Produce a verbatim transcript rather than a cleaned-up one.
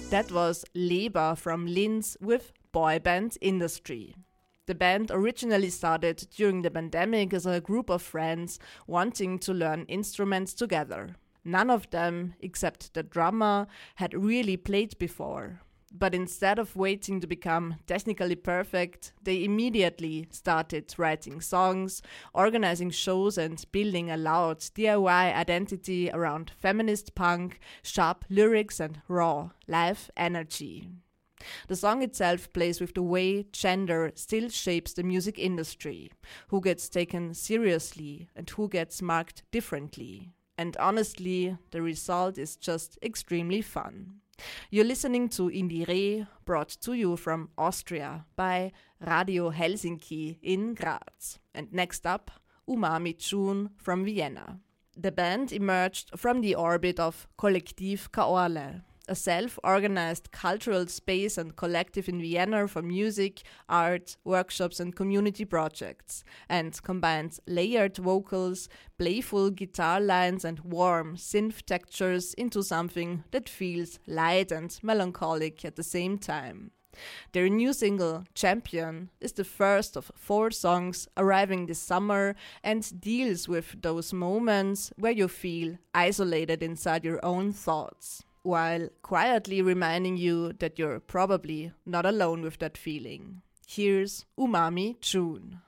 That was Leber from Linz with Boy Band Industry. The band originally started during the pandemic as a group of friends wanting to learn instruments together. None of them, except the drummer, had really played before. But instead of waiting to become technically perfect, they immediately started writing songs, organizing shows and building a loud D I Y identity around feminist punk, sharp lyrics and raw, live energy. The song itself plays with the way gender still shapes the music industry, who gets taken seriously and who gets marked differently. And honestly, the result is just extremely fun. You're listening to Indie Re, brought to you from Austria by Radio Helsinki in Graz. And next up, Umami June from Vienna. The band emerged from the orbit of Kollektiv Kaorle, a self-organized cultural space and collective in Vienna for music, art, workshops and community projects, and combines layered vocals, playful guitar lines and warm synth textures into something that feels light and melancholic at the same time. Their new single, Champion, is the first of four songs arriving this summer and deals with those moments where you feel isolated inside your own thoughts, while quietly reminding you that you're probably not alone with that feeling. Here's Umami June.